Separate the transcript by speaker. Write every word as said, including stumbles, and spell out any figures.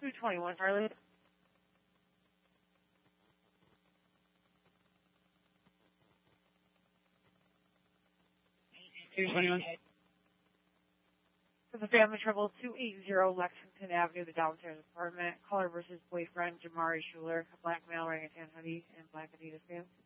Speaker 1: two twenty-one, Charlie.
Speaker 2: two twenty-one.
Speaker 1: For the family trouble, two eighty Lexington Avenue, the downstairs apartment. Caller versus boyfriend, Jamari Schuler, a black male, orangutan hoodie, and black Adidas pants.